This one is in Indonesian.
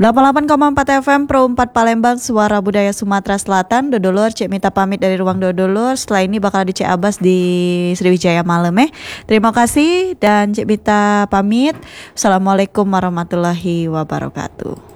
88,4 FM Pro 4 Palembang, Suara Budaya Sumatera Selatan. Dodolur, Cek Mita pamit dari ruang Dodolur. Setelah ini bakal di Cek Abbas di Sriwijaya Malam. Terima kasih dan Cek Mita pamit. Assalamualaikum warahmatullahi wabarakatuh.